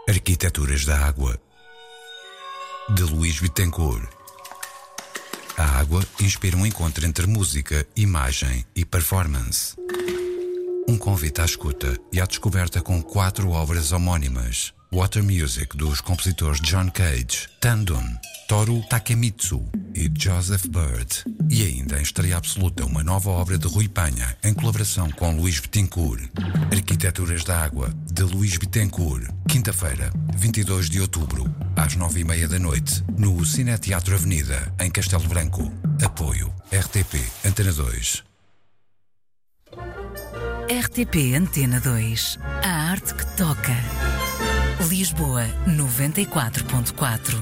Arquiteturas da Água, de Luís Bittencourt. A água inspira um encontro entre música, imagem e performance. Um convite à escuta e à descoberta com 4 obras homónimas. Water Music dos compositores John Cage, Tandon, Toru Takemitsu e Joseph Bird. E ainda em estreia absoluta uma nova obra de Rui Panha em colaboração com Luís Bittencourt. Arquiteturas da Água, de Luís Bittencourt. Quinta-feira, 22 de outubro, às 9h30 da noite, no Cine Teatro Avenida, em Castelo Branco. Apoio RTP Antena 2. RTP Antena 2. A arte que toca. Lisboa 94.4.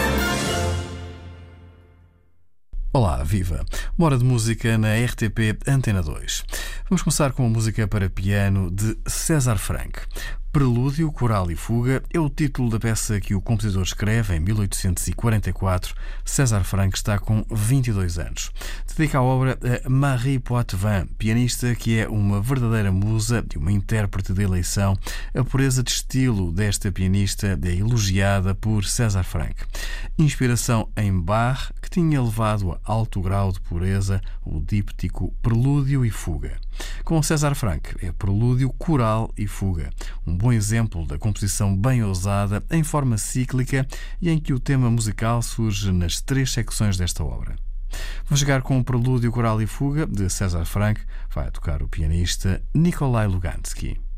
Olá, viva! Uma hora de música na RTP Antena 2. Vamos começar com a música para piano de César Franck. Prelúdio, Coral e Fuga é o título da peça que o compositor escreve em 1844. César Franck está com 22 anos. Dedica a obra a Marie Poitevin, pianista que é uma verdadeira musa e uma intérprete de eleição. A pureza de estilo desta pianista é elogiada por César Franck. Inspiração em Bach, que tinha levado a alto grau de pureza o díptico Prelúdio e Fuga. Com César Franck é Prelúdio, Coral e Fuga. Um bom exemplo da composição bem ousada, em forma cíclica e em que o tema musical surge nas 3 secções desta obra. Vamos chegar com o Prelúdio, Coral e Fuga de César Franck. Vai tocar o pianista Nikolai Lugansky.